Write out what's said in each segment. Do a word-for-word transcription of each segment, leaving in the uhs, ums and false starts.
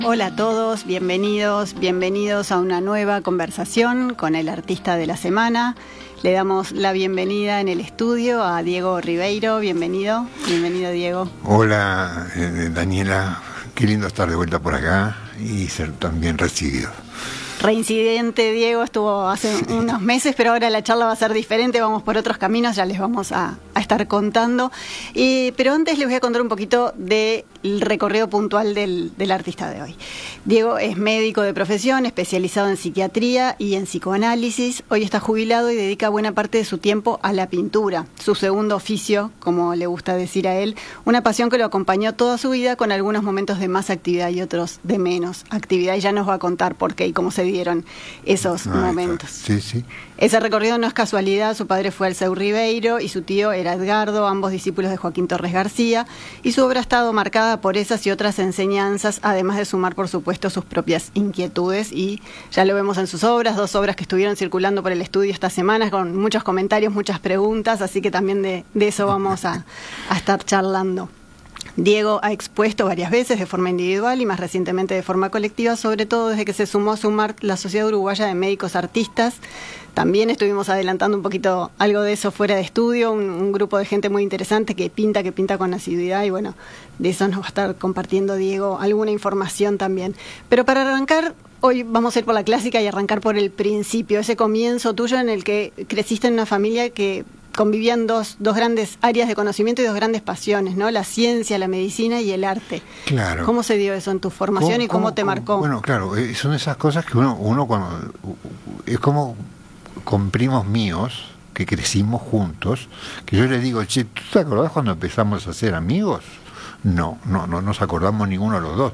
Hola a todos, bienvenidos, bienvenidos a una nueva conversación con el artista de la semana. Le damos la bienvenida en el estudio a Diego Ribeiro. Bienvenido, bienvenido Diego. Hola eh, Daniela, qué lindo estar de vuelta por acá y ser también recibido. Reincidente Diego, estuvo hace sí. unos meses, pero ahora la charla va a ser diferente, vamos por otros caminos, ya les vamos a, a estar contando. Eh, pero antes les voy a contar un poquito del recorrido puntual del, del artista de hoy. Diego es médico de profesión, especializado en psiquiatría y en psicoanálisis. Hoy está jubilado y dedica buena parte de su tiempo a la pintura, su segundo oficio, como le gusta decir a él, una pasión que lo acompañó toda su vida, con algunos momentos de más actividad y otros de menos actividad, y ya nos va a contar por qué y cómo se dieron esos ah, momentos. Sí, sí. Ese recorrido no es casualidad. Su padre fue Alceu Ribeiro y su tío era Edgardo, ambos discípulos de Joaquín Torres García, y su obra ha estado marcada por esas y otras enseñanzas, además de sumar, por supuesto, sus propias inquietudes, y ya lo vemos en sus obras, dos obras que estuvieron circulando por el estudio esta semana con muchos comentarios, muchas preguntas, así que también de, de eso vamos a, a estar charlando. Diego ha expuesto varias veces de forma individual y más recientemente de forma colectiva, sobre todo desde que se sumó a sumar la Sociedad Uruguaya de Médicos Artistas. También estuvimos adelantando un poquito algo de eso fuera de estudio, un, un grupo de gente muy interesante que pinta, que pinta con asiduidad, y bueno, de eso nos va a estar compartiendo Diego alguna información también. Pero para arrancar, hoy vamos a ir por la clásica y arrancar por el principio, ese comienzo tuyo en el que creciste en una familia que convivían dos, dos grandes áreas de conocimiento y dos grandes pasiones, ¿no? La ciencia, la medicina y el arte. Claro. ¿Cómo se dio eso en tu formación ¿Cómo, y cómo, cómo te cómo, marcó? Bueno, claro, son esas cosas que uno, uno cuando... Es como con primos míos que crecimos juntos, que yo les digo, che, ¿tú te acordás cuando empezamos a ser amigos? No, no, no nos acordamos ninguno de los dos.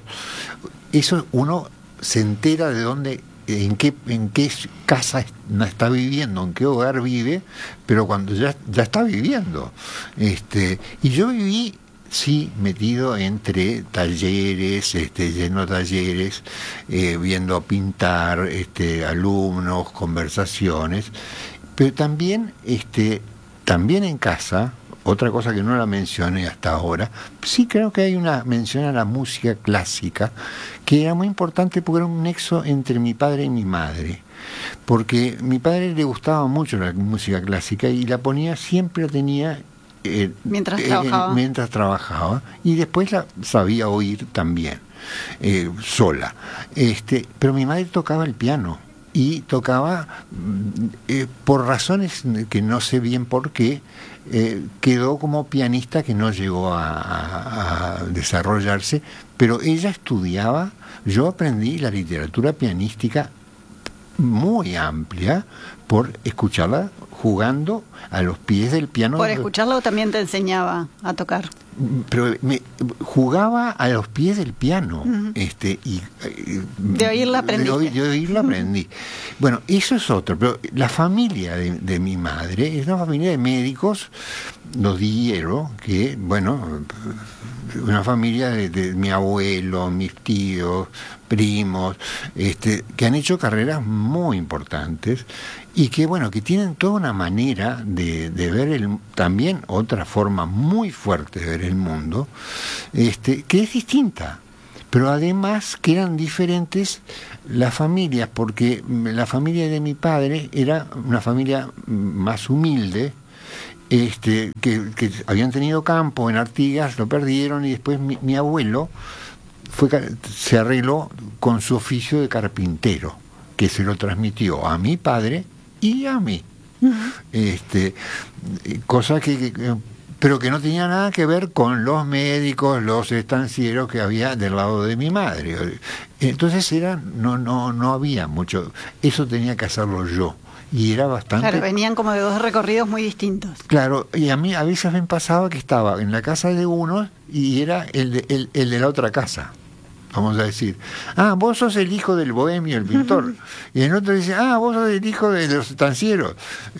Eso uno se entera de dónde... en qué en qué casa está viviendo, en qué hogar vive, pero cuando ya, ya está viviendo. Este, y yo viví, sí, metido entre talleres, este, lleno de talleres, eh, viendo pintar, este, alumnos, conversaciones, pero también, este, también en casa. Otra cosa que no la mencioné hasta ahora, sí creo que hay una mención a la música clásica, que era muy importante porque era un nexo entre mi padre y mi madre. Porque mi padre le gustaba mucho la música clásica y la ponía, siempre la tenía eh, mientras, eh, trabajaba. mientras trabajaba, y después la sabía oír también, eh, sola. Este, pero mi madre tocaba el piano. Y tocaba, eh, por razones que no sé bien por qué, eh, quedó como pianista que no llegó a, a, a desarrollarse, pero ella estudiaba. Yo aprendí la literatura pianística muy amplia por escucharla jugando a los pies del piano. ¿Por escucharla o también te enseñaba a tocar? Pero me jugaba a los pies del piano. Uh-huh. este y eh, de oírla aprendí. De, oír, de oírla aprendí. Uh-huh. Bueno, eso es otro. Pero la familia de, de mi madre es una familia de médicos, los Diero, que, bueno, una familia de, de mi abuelo, mis tíos, primos, este, que han hecho carreras muy importantes y que, bueno, que tienen toda una manera de, de ver el, también otra forma muy fuerte de ver el mundo, este, que es distinta, pero además que eran diferentes las familias, porque la familia de mi padre era una familia más humilde, este, que, que habían tenido campo en Artigas, lo perdieron, y después mi, mi abuelo fue, se arregló con su oficio de carpintero, que se lo transmitió a mi padre y a mí. Uh-huh. este, cosa que, que pero que no tenía nada que ver con los médicos, los estancieros que había del lado de mi madre. Entonces era, no, no, no había mucho, eso tenía que hacerlo yo. Y era bastante... Claro, venían como de dos recorridos muy distintos. Claro, y a mí a veces me pasaba que estaba en la casa de uno y era el de, el, el de la otra casa. Vamos a decir, ah, vos sos el hijo del bohemio, el pintor. Y el otro dice, ah, vos sos el hijo de los estancieros.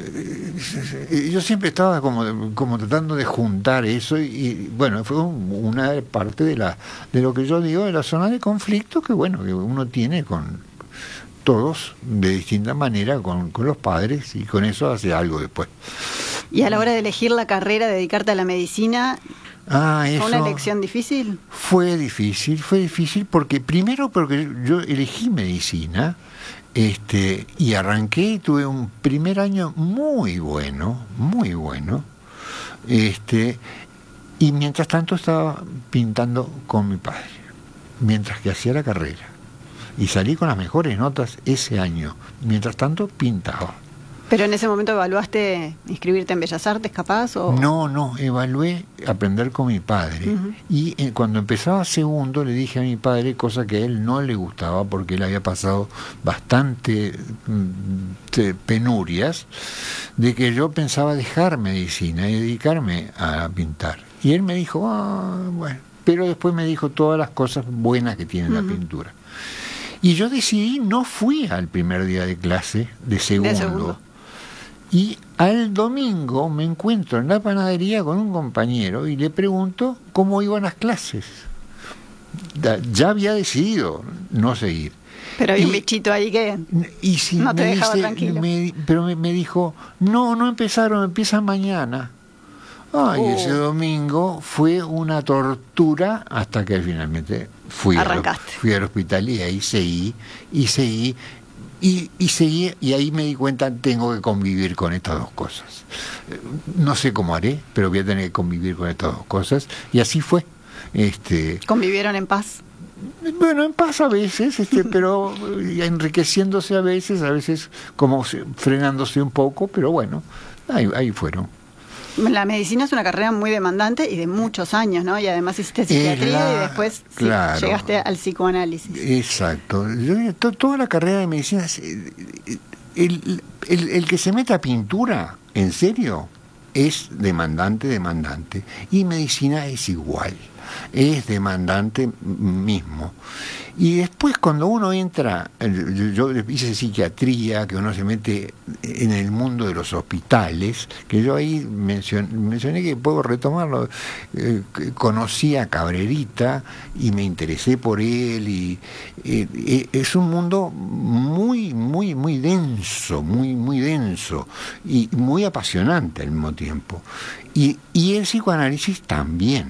Yo siempre estaba como, como tratando de juntar eso, y, y bueno, fue una parte de la de lo que yo digo, de la zona de conflicto que, bueno, que uno tiene con todos de distinta manera, con, con los padres, y con eso hace algo después. Y a la hora de elegir la carrera, dedicarte a la medicina, Ah, eso ¿Fue una elección difícil? Fue difícil, fue difícil porque primero porque yo elegí medicina, este, y arranqué y tuve un primer año muy bueno, muy bueno, este, y mientras tanto estaba pintando con mi padre, mientras que hacía la carrera, y salí con las mejores notas ese año, mientras tanto pintaba. ¿Pero en ese momento evaluaste inscribirte en Bellas Artes, capaz? O... No, no, evalué aprender con mi padre. Uh-huh. Y eh, cuando empezaba segundo le dije a mi padre, cosa que a él no le gustaba, porque él había pasado bastante mm, penurias, de que yo pensaba dejar medicina y dedicarme a pintar. Y él me dijo, ah, bueno, pero después me dijo todas las cosas buenas que tiene uh-huh. la pintura. Y yo decidí, no fui al primer día de clase de segundo. De segundo. Y al domingo me encuentro en la panadería con un compañero y le pregunto cómo iban las clases. Ya había decidido no seguir. Pero hay y, un bichito ahí que y si no te me dejaba dice, tranquilo. Me, pero me, me dijo, no, no empezaron, empiezan mañana. Ay, oh. Ese domingo fue una tortura hasta que finalmente fui, al, fui al hospital y ahí seguí, y seguí. Y, y seguí, y ahí me di cuenta, tengo que convivir con estas dos cosas. No sé cómo haré, pero voy a tener que convivir con estas dos cosas. Y así fue. Este, ¿Convivieron en paz? Bueno, en paz a veces, este, pero enriqueciéndose a veces, a veces como frenándose un poco, pero bueno, ahí, ahí fueron. La medicina es una carrera muy demandante y de muchos años, ¿no? Y además hiciste psiquiatría la, y después claro, sí, llegaste al psicoanálisis. Exacto. Yo, to, toda la carrera de medicina, el, el, el que se meta a pintura, en serio, es demandante, demandante. Y medicina es igual, es demandante mismo. Y después cuando uno entra, yo hice psiquiatría, que uno se mete en el mundo de los hospitales, que yo ahí mencioné, mencioné que puedo retomarlo, eh, conocí a Cabrerita y me interesé por él, y eh, es un mundo muy, muy, muy denso, muy, muy denso, y muy apasionante al mismo tiempo. Y, y el psicoanálisis también.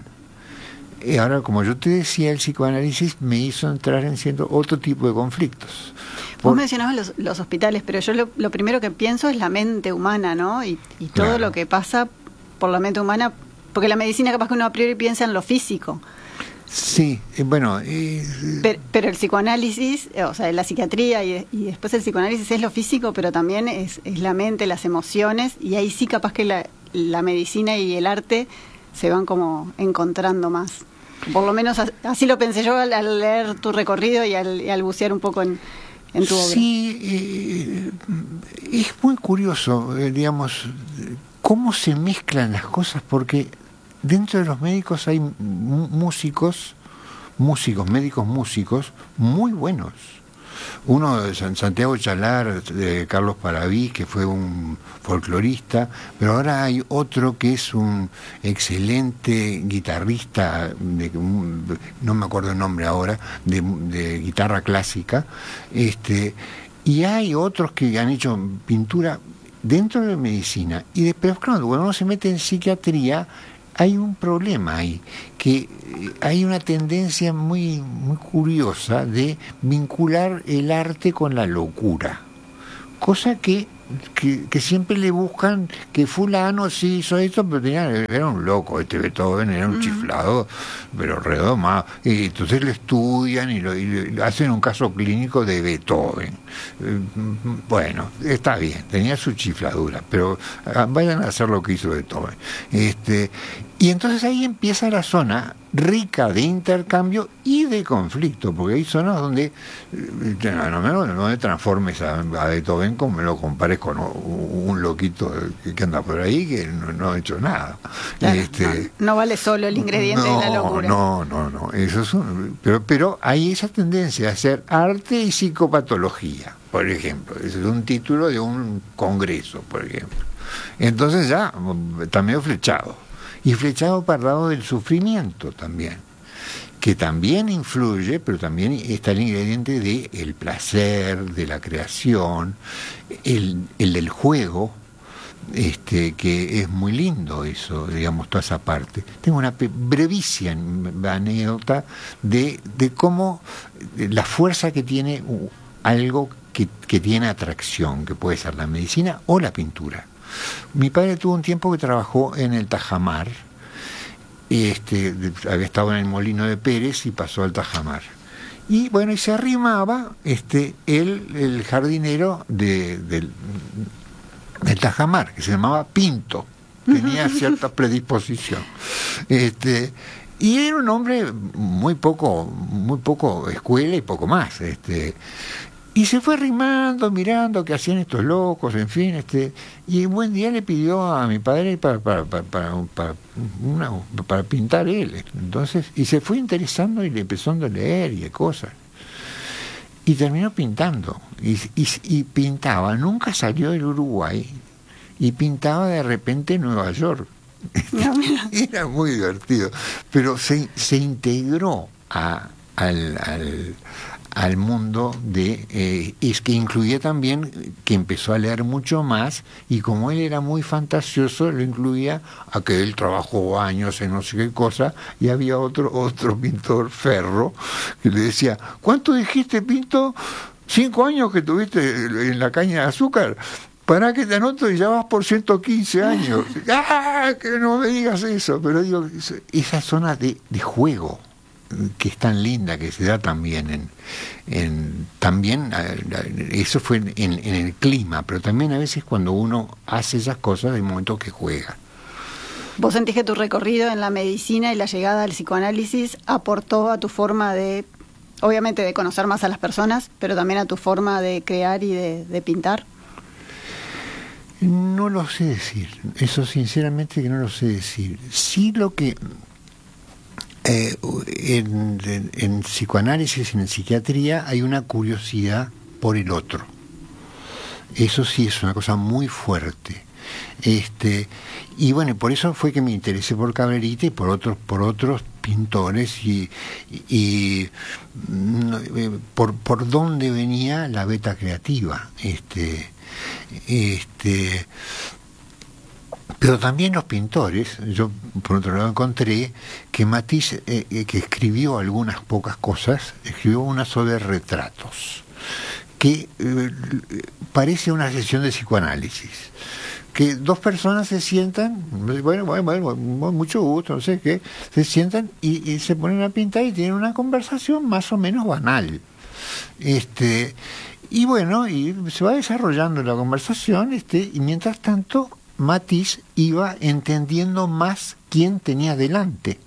Y ahora, como yo te decía, el psicoanálisis me hizo entrar en cierto otro tipo de conflictos. Por... Vos mencionabas los, los hospitales, pero yo lo, lo primero que pienso es la mente humana, ¿no? Y, y todo claro. lo que pasa por la mente humana, porque la medicina capaz que uno a priori piensa en lo físico. Sí, eh, bueno... Eh, pero, pero el psicoanálisis, o sea, la psiquiatría y, y después el psicoanálisis es lo físico, pero también es, es la mente, las emociones, y ahí sí capaz que la, la medicina y el arte se van como encontrando más. Por lo menos así lo pensé yo al, al leer tu recorrido y al, y al bucear un poco en, en tu obra. Sí, eh, es muy curioso, eh, digamos, cómo se mezclan las cosas, porque dentro de los médicos hay músicos, músicos, médicos músicos muy buenos. Uno de Santiago Chalar, de Carlos Paraví, que fue un folclorista, pero ahora hay otro que es un excelente guitarrista, de, no me acuerdo el nombre ahora, de, de guitarra clásica, este, y hay otros que han hecho pintura dentro de medicina. Y después, cuando uno se mete en psiquiatría, hay un problema ahí, que hay una tendencia muy, muy curiosa de vincular el arte con la locura, cosa que, que, que siempre le buscan que fulano sí hizo esto, pero tenía, era un loco, este Beethoven era un uh-huh. chiflado, pero redomado, y entonces lo estudian y, lo, y lo, hacen un caso clínico de Beethoven. Bueno, está bien, tenía su chifladura, pero vayan a hacer lo que hizo Beethoven. Este, y entonces ahí empieza la zona rica de intercambio y de conflicto, porque hay zonas donde no me no me transformes a, a Beethoven como me lo compares con un loquito que anda por ahí que no, no ha hecho nada. Claro, este, no, no vale solo el ingrediente no, de la locura. No, no, no. Eso es un, pero, pero hay esa tendencia a hacer arte y psicopatología, por ejemplo. Ese es un título de un congreso, por ejemplo. Entonces ya está medio flechado. Y flechado para el lado del sufrimiento también, que también influye, pero también está el ingrediente del placer, de la creación, el, el del juego, este, que es muy lindo eso, digamos, toda esa parte. Tengo una brevísima anécdota de, de cómo de la fuerza que tiene algo que, que tiene atracción, que puede ser la medicina o la pintura. Mi padre tuvo un tiempo que trabajó en el Tajamar, este, había estado en el Molino de Pérez y pasó al Tajamar. Y bueno, y se arrimaba este, el, el jardinero de, del, del Tajamar, que se llamaba Pinto, tenía cierta predisposición. Este, y era un hombre muy poco, muy poco escuela y poco más. Este, y se fue arrimando, mirando qué hacían estos locos, en fin, este, y un buen día le pidió a mi padre para, para, para, para, para, una, para pintar él. Entonces, y se fue interesando y le empezó a leer y de cosas. Y terminó pintando. Y, y, y pintaba, nunca salió del Uruguay, y pintaba de repente en Nueva York. No, era muy divertido. Pero se, se integró a, al, al al mundo de eh, es que incluía también que empezó a leer mucho más, y como él era muy fantasioso lo incluía a que él trabajó años en no sé qué cosa, y había otro otro pintor, Ferro, que le decía: ¿cuánto dijiste, Pinto? ¿Cinco años que tuviste en la caña de azúcar? Pará que te anoto y ya vas por ciento quince años. ¡Ah! Que no me digas eso. Pero digo, esa zona de, de juego que es tan linda, que se da también en, en también eso fue en, en el clima, pero también a veces cuando uno hace esas cosas hay momentos que juega. ¿Vos sentís que tu recorrido en la medicina y la llegada al psicoanálisis aportó a tu forma de, obviamente, de conocer más a las personas, pero también a tu forma de crear y de, de pintar? No lo sé decir, eso sinceramente que no lo sé decir. Sí, lo que Eh, en, en, en psicoanálisis y en psiquiatría hay una curiosidad por el otro. Eso sí es una cosa muy fuerte. Este, y bueno, por eso fue que me interesé por Cabrerita y por otros, por otros pintores, y, y, y por, por dónde venía la beta creativa. Este, este Pero también los pintores. Yo por otro lado encontré que Matisse, eh, que escribió algunas pocas cosas, escribió una sobre retratos, que eh, parece una sesión de psicoanálisis, que dos personas se sientan, bueno, bueno, bueno, mucho gusto, no sé qué, se sientan y, y se ponen a pintar y tienen una conversación más o menos banal. Este, y bueno, y se va desarrollando la conversación, este, y mientras tanto Matisse iba entendiendo más quién tenía delante,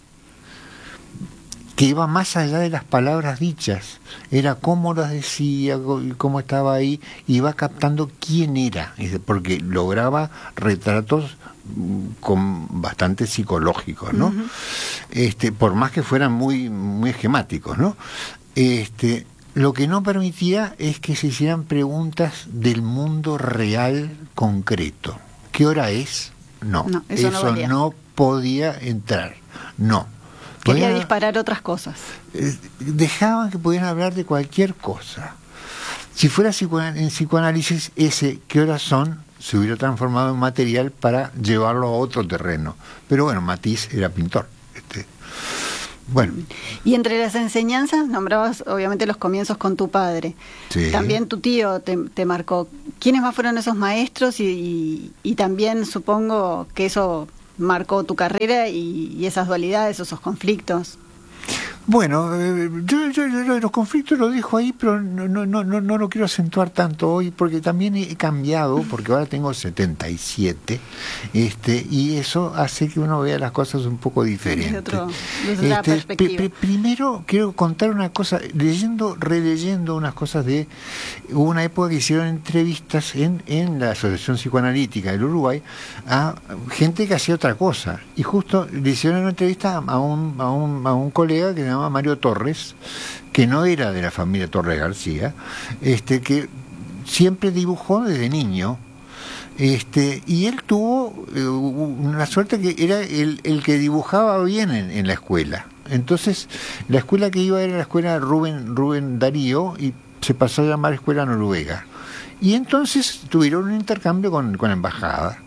que iba más allá de las palabras dichas, era cómo las decía, cómo estaba ahí, iba captando quién era, porque lograba retratos con bastante psicológicos, ¿no? Uh-huh. Este, por más que fueran muy, muy esquemáticos, ¿no? Este, lo que no permitía es que se hicieran preguntas del mundo real concreto. ¿Qué hora es? No, no eso, eso no, no podía entrar, no. Quería podían, disparar otras cosas. Eh, dejaban que pudieran hablar de cualquier cosa. Si fuera en psicoanálisis, ese ¿qué horas son? Se hubiera transformado en material para llevarlo a otro terreno. Pero bueno, Matisse era pintor. Este, bueno. Y entre las enseñanzas nombrabas obviamente los comienzos con tu padre. Sí. También tu tío te, te marcó. ¿Quiénes más fueron esos maestros? Y, y, y también supongo que eso marcó tu carrera y, y esas dualidades, esos conflictos. Bueno, eh, yo, yo, yo los conflictos los dejo ahí, pero no, no, no, no, no lo quiero acentuar tanto hoy, porque también he cambiado, porque ahora tengo setenta y siete, este, y eso hace que uno vea las cosas un poco diferentes. Desde, otro, desde otra este, perspectiva. Pr- pr- primero quiero contar una cosa, leyendo, releyendo unas cosas de... Hubo una época que hicieron entrevistas en, en la Asociación Psicoanalítica del Uruguay a gente que hacía otra cosa, y justo le hicieron una entrevista a un, a un, a un colega que se llama Mario Torres, que no era de la familia Torres García, este, que siempre dibujó desde niño, este, y él tuvo eh, una suerte que era el, el que dibujaba bien en, en la escuela. Entonces, la escuela que iba era la escuela Rubén, Rubén Darío, y se pasó a llamar Escuela Noruega. Y entonces tuvieron un intercambio con, con la embajada.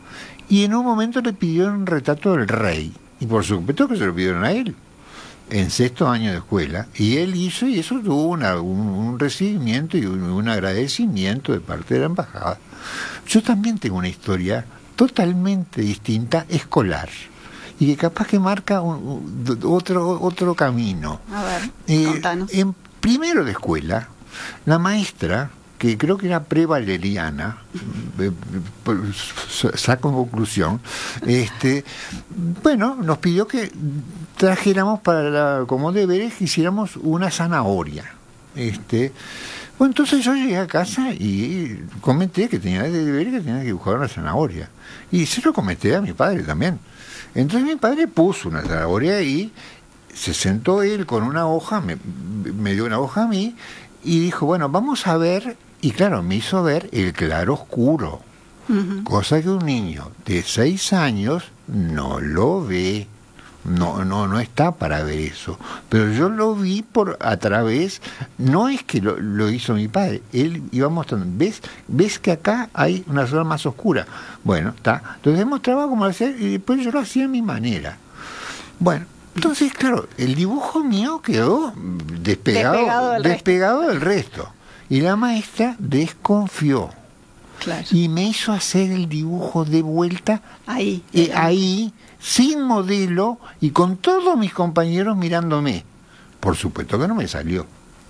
y en un momento le pidieron un retrato del rey, y por supuesto que se lo pidieron a él, en sexto año de escuela, y él hizo, y eso tuvo una, un, un recibimiento y un, un agradecimiento de parte de la embajada. Yo también tengo una historia totalmente distinta, escolar, y que capaz que marca un, un, otro otro camino. A ver, eh, contanos. En primero de escuela, la maestra, que creo que era pre-valeriana, eh, saco en conclusión, este, bueno, nos pidió que trajéramos para la, como deberes que hiciéramos una zanahoria. Este, bueno, entonces yo llegué a casa y comenté que tenía de deber que tenía que dibujar una zanahoria. Y se lo comenté a mi padre también. Entonces mi padre puso una zanahoria ahí, se sentó él con una hoja, me, me dio una hoja a mí, y dijo, bueno, vamos a ver, y claro, me hizo ver el claro oscuro, uh-huh. cosa que un niño de seis años no lo ve, no, no, no está para ver eso, pero yo lo vi por a través, no es que lo, lo hizo mi padre, él iba mostrando, ves, ves que acá hay una zona más oscura, bueno, está, entonces mostraba cómo hacer, y después yo lo hacía a mi manera, bueno. Entonces, claro, el dibujo mío quedó despegado, despegado, del, despegado resto. del resto. Y la maestra desconfió. Claro. Y me hizo hacer el dibujo de vuelta ahí, eh, ahí, sin modelo y con todos mis compañeros mirándome. Por supuesto que no me salió.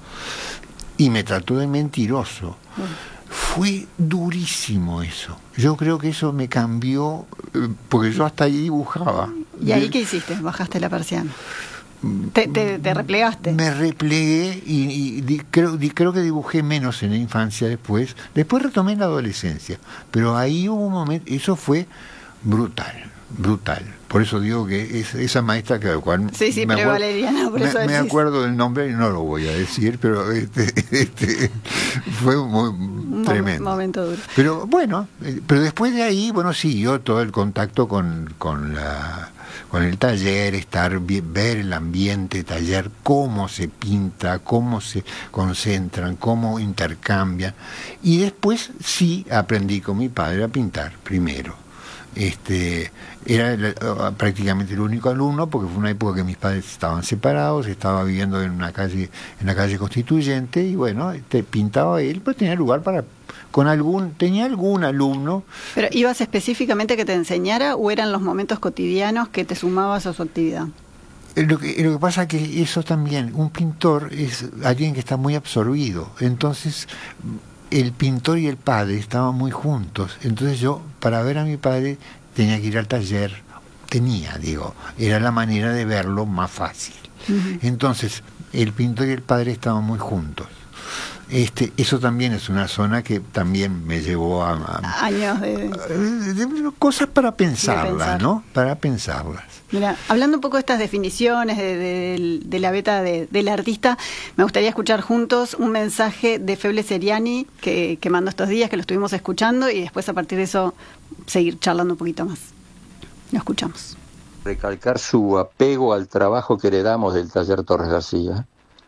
Y me trató de mentiroso. Bueno. Fue durísimo eso. Yo creo que eso me cambió, porque yo hasta ahí dibujaba. ¿Y ahí qué hiciste? ¿Bajaste la persiana? ¿Te, te, te replegaste? Me replegué y, y di, creo, di, creo que dibujé menos en la infancia después. Después retomé en la adolescencia. Pero ahí hubo un momento, eso fue brutal, brutal. Por eso digo que es, esa maestra que cual sí, sí, me, acuerdo, Valeriana, por me, eso me acuerdo del nombre y no lo voy a decir, pero este, este, fue muy un tremendo. Momento duro. Pero bueno, pero después de ahí, bueno, siguió todo el contacto con, con la con el taller, estar ver el ambiente taller, cómo se pinta, cómo se concentran, cómo intercambian, y después sí aprendí con mi padre a pintar primero. Este era el, prácticamente el único alumno, porque fue una época que mis padres estaban separados, estaba viviendo en una calle, en la calle Constituyente, y bueno, este, pintaba él, pues tenía lugar para con algún, tenía algún alumno. ¿Pero ibas específicamente que te enseñara o eran los momentos cotidianos que te sumabas a su actividad? Lo que, lo que pasa es que eso también, un pintor es alguien que está muy absorbido, entonces el pintor y el padre estaban muy juntos, entonces yo, para ver a mi padre, tenía que ir al taller, tenía, digo, era la manera de verlo más fácil. Uh-huh. Entonces, el pintor y el padre estaban muy juntos. Este, eso también es una zona que también me llevó a, a años de, de, de cosas para pensarlas, ¿no? Para pensarlas. Mira, hablando un poco de estas definiciones de, de, de la beta de, del artista, me gustaría escuchar juntos un mensaje de Feble Seriani que, que mandó estos días, que lo estuvimos escuchando, y después a partir de eso seguir charlando un poquito más. Lo escuchamos. Recalcar su apego al trabajo que heredamos del taller Torres García,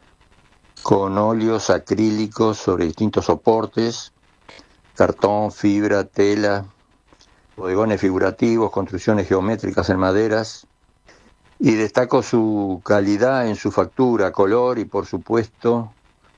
con óleos acrílicos sobre distintos soportes, cartón, fibra, tela, bodegones figurativos, construcciones geométricas en maderas, y destaco su calidad en su factura, color y por supuesto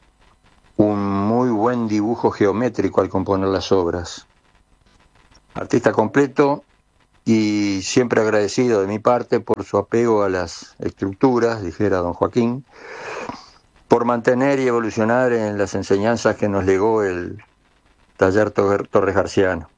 un muy buen dibujo geométrico al componer las obras. Artista completo y siempre agradecido de mi parte por su apego a las estructuras, dijera don Joaquín, por mantener y evolucionar en las enseñanzas que nos legó el taller Torres Garciano.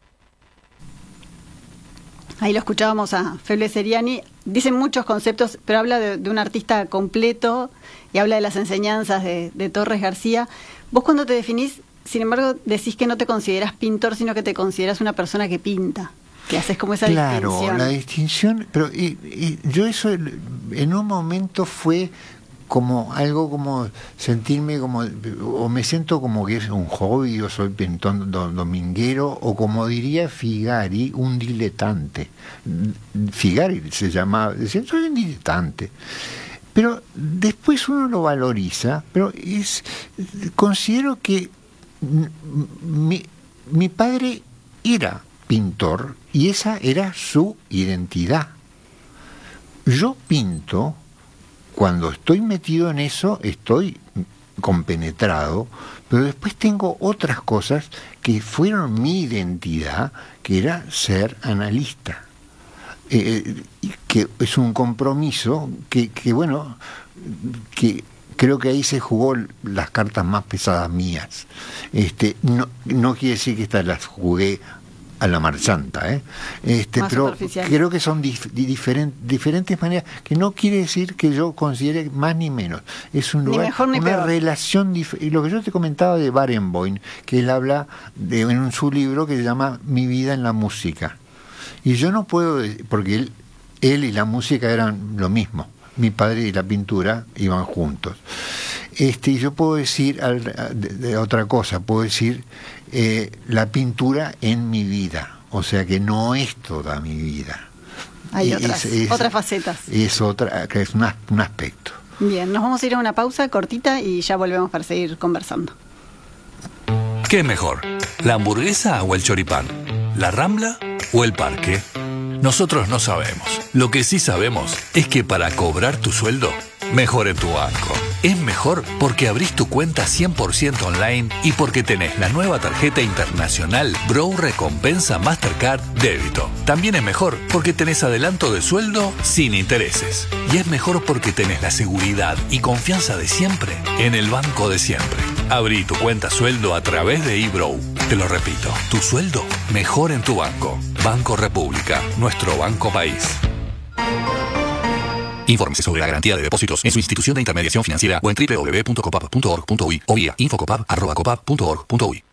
Ahí lo escuchábamos a Feble Seriani. Dice muchos conceptos, pero habla de, de un artista completo y habla de las enseñanzas de, de Torres García. Vos cuando te definís, sin embargo, decís que no te considerás pintor, sino que te considerás una persona que pinta, que haces como esa claro, distinción. Claro, la distinción, pero y, y yo eso en un momento fue como algo como sentirme como, o me siento como que es un hobby, o soy pintor dominguero, o como diría Figari, un diletante. Figari se llamaba, decía, soy un diletante. Pero después uno lo valoriza, pero es considero que mi, mi padre era pintor y esa era su identidad. Yo pinto, cuando estoy metido en eso, estoy compenetrado, pero después tengo otras cosas que fueron mi identidad, que era ser analista. Eh, que es un compromiso que, que, bueno, que creo que ahí se jugó las cartas más pesadas mías. Este, no, no quiere decir que estas las jugué a la marchanta, ¿eh? Este, pero creo que son dif, diferent, diferentes maneras, que no quiere decir que yo considere más ni menos. Es un lugar, ni mejor, ni una peor. relación diferente. Lo que yo te comentaba de Barenboim, que él habla de, en su libro que se llama Mi vida en la música. Y yo no puedo, porque él, él y la música eran lo mismo. Mi padre y la pintura iban juntos. Este, y yo puedo decir al, de, de otra cosa, puedo decir eh, la pintura en mi vida, o sea que no es toda mi vida. Hay es, otras, es, otras facetas. Es otra, que es una, un aspecto. Bien, nos vamos a ir a una pausa cortita y ya volvemos para seguir conversando. ¿Qué es mejor? ¿La hamburguesa o el choripán? ¿La Rambla o el parque? Nosotros no sabemos. Lo que sí sabemos es que para cobrar tu sueldo, mejor en tu banco. Es mejor porque abrís tu cuenta cien por ciento online y porque tenés la nueva tarjeta internacional Bro Recompensa Mastercard Débito. También es mejor porque tenés adelanto de sueldo sin intereses. Y es mejor porque tenés la seguridad y confianza de siempre en el banco de siempre. Abrí tu cuenta sueldo a través de eBro. Te lo repito, tu sueldo mejor en tu banco. Banco República, nuestro banco país. Infórmese sobre la garantía de depósitos en su institución de intermediación financiera o en doble u doble u doble u punto copap punto org punto u i o vía infocopap arroba copap punto org punto u i.